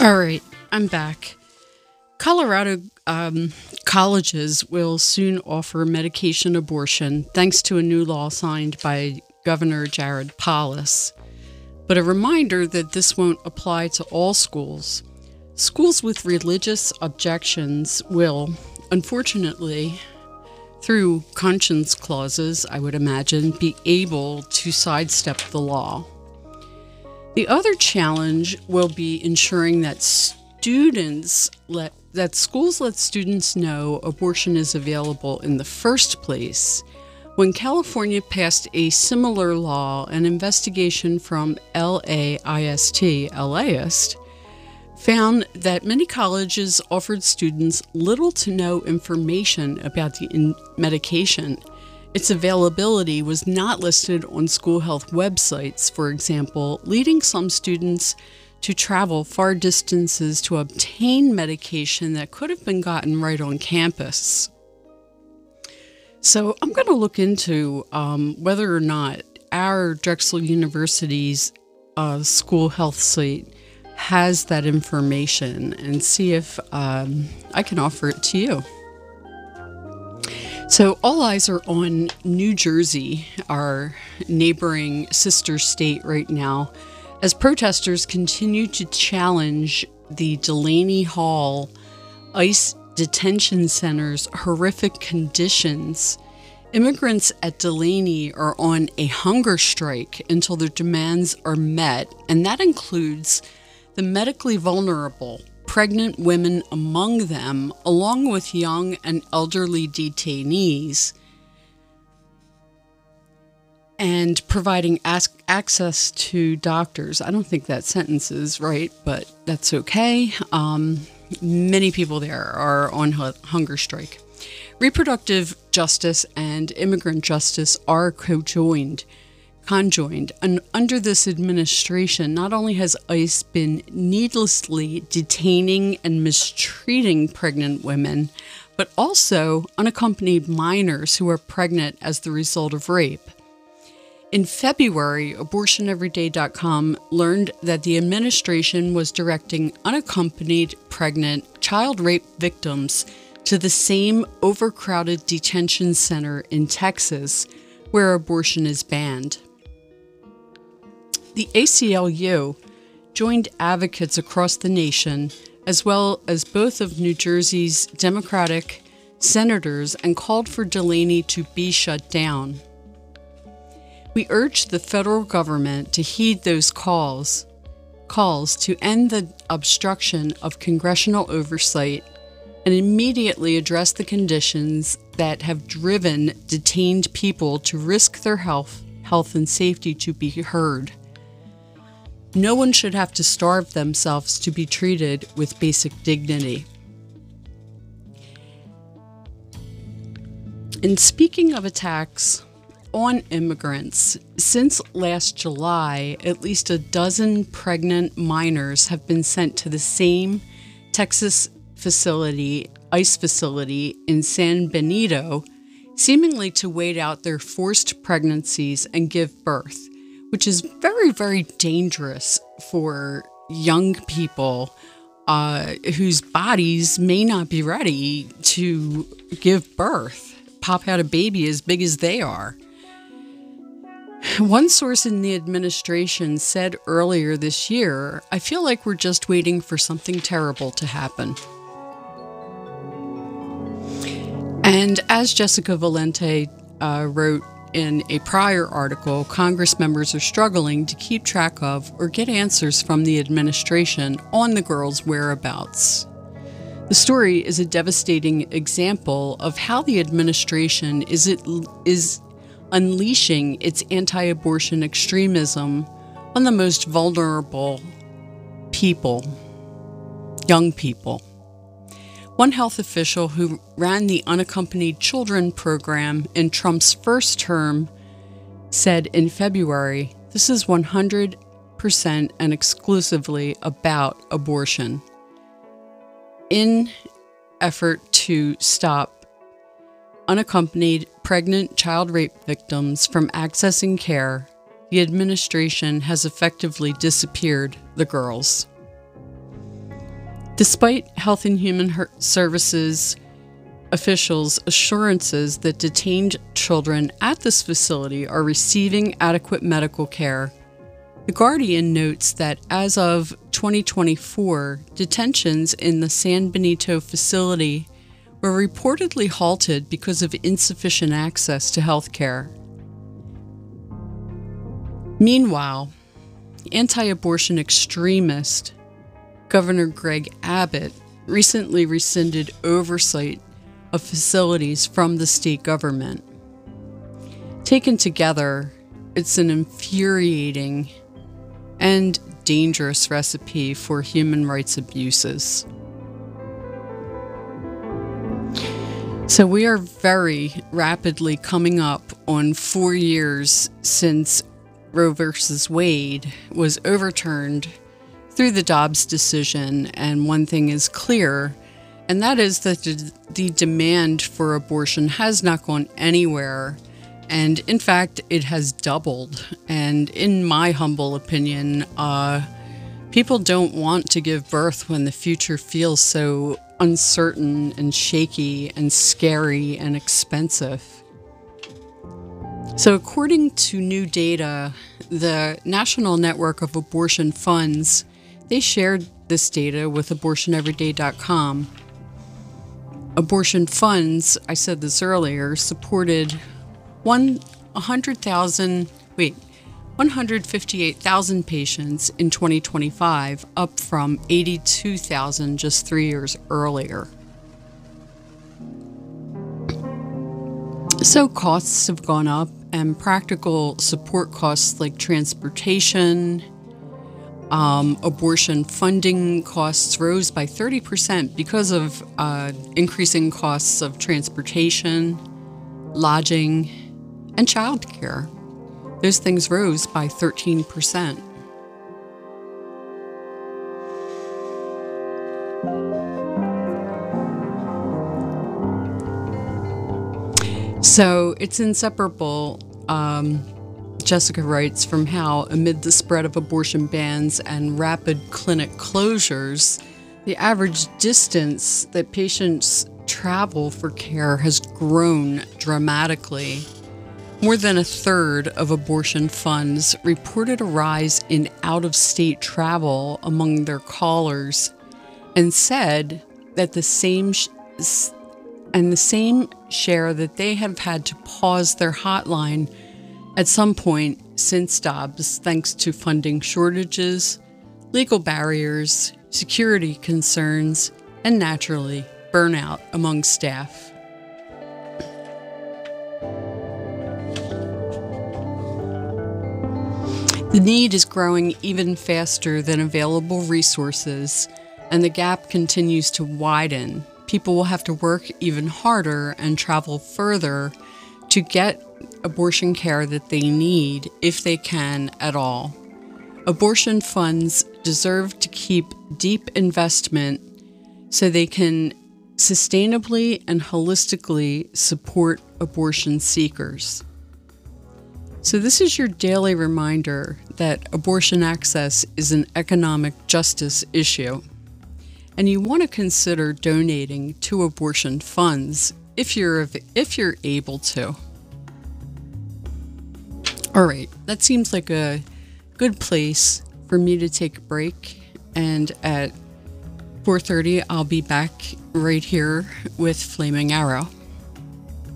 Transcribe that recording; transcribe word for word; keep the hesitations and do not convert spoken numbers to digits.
All right, I'm back. Colorado um, colleges will soon offer medication abortion thanks to a new law signed by Governor Jared Polis. But a reminder that this won't apply to all schools. Schools with religious objections will, unfortunately, through conscience clauses, I would imagine, be able to sidestep the law. The other challenge will be ensuring that students let that schools let students know abortion is available in the first place. When California passed a similar law, an investigation from LAIST, LAist, found that many colleges offered students little to no information about the in- medication. Its availability was not listed on school health websites, for example, leading some students to travel far distances to obtain medication that could have been gotten right on campus. So I'm going to look into um, whether or not our Drexel University's uh, school health site has that information and see if um, I can offer it to you. So all eyes are on New Jersey, our neighboring sister state right now, as protesters continue to challenge the Delaney Hall ICE detention center's horrific conditions. Immigrants at Delaney are on a hunger strike until their demands are met, and that includes the medically vulnerable, pregnant women among them, along with young and elderly detainees, and providing as- access to doctors. I don't think that sentence is right, but that's okay. Um, many people there are on hu- hunger strike. Reproductive justice and immigrant justice are co-joined, conjoined. And under this administration, not only has ICE been needlessly detaining and mistreating pregnant women, but also unaccompanied minors who are pregnant as the result of rape. In February, abortion everyday dot com learned that the administration was directing unaccompanied pregnant child rape victims to the same overcrowded detention center in Texas where abortion is banned. The A C L U joined advocates across the nation, as well as both of New Jersey's Democratic senators, and called for Delaney to be shut down. We urge the federal government to heed those calls, calls to end the obstruction of congressional oversight and immediately address the conditions that have driven detained people to risk their health, health and safety to be heard. No one should have to starve themselves to be treated with basic dignity. In speaking of attacks on immigrants, since last July, at least a dozen pregnant minors have been sent to the same Texas facility, ICE facility in San Benito, seemingly to wait out their forced pregnancies and give birth, which is very, very dangerous for young people uh, whose bodies may not be ready to give birth, pop out a baby as big as they are. One source in the administration said earlier this year, "I feel like we're just waiting for something terrible to happen." And as Jessica Valente uh, wrote in a prior article, Congress members are struggling to keep track of or get answers from the administration on the girls' whereabouts. The story is a devastating example of how the administration is it is unleashing its anti-abortion extremism on the most vulnerable people, young people. One health official who ran the Unaccompanied Children program in Trump's first term said in February, "This is one hundred percent and exclusively about abortion." In effort to stop unaccompanied pregnant child rape victims from accessing care, the administration has effectively disappeared the girls. Despite Health and Human Services officials' assurances that detained children at this facility are receiving adequate medical care, The Guardian notes that as of twenty twenty-four, detentions in the San Benito facility were reportedly halted because of insufficient access to health care. Meanwhile, anti-abortion extremist Governor Greg Abbott recently rescinded oversight of facilities from the state government. Taken together, it's an infuriating and dangerous recipe for human rights abuses. So we are very rapidly coming up on four years since Roe versus Wade was overturned through the Dobbs decision, and one thing is clear, and that is that the demand for abortion has not gone anywhere, and in fact it has doubled. And in my humble opinion, uh, people don't want to give birth when the future feels so uncertain and shaky and scary and expensive. So according to new data, the National Network of Abortion Funds, they shared this data with abortion everyday dot com. Abortion Funds, I said this earlier, supported one hundred thousand, wait, one hundred fifty-eight thousand patients in twenty twenty-five, up from eighty-two thousand just three years earlier. So costs have gone up, and practical support costs like transportation, um, abortion funding costs rose by thirty percent because of uh, increasing costs of transportation, lodging, and childcare. Those things rose by thirteen percent. So it's inseparable, um, Jessica writes, from how, amid the spread of abortion bans and rapid clinic closures, the average distance that patients travel for care has grown dramatically. More than a third of abortion funds reported a rise in out-of-state travel among their callers, and said that the same sh- and the same share that they have had to pause their hotline at some point since Dobbs, thanks to funding shortages, legal barriers, security concerns, and naturally, burnout among staff. The need is growing even faster than available resources, and the gap continues to widen. People will have to work even harder and travel further to get abortion care that they need, if they can at all. Abortion funds deserve to keep deep investment so they can sustainably and holistically support abortion seekers. So this is your daily reminder that abortion access is an economic justice issue, and you want to consider donating to abortion funds if you're if you're able to. All right, that seems like a good place for me to take a break, and at four thirty I'll be back right here with Flaming Arrow.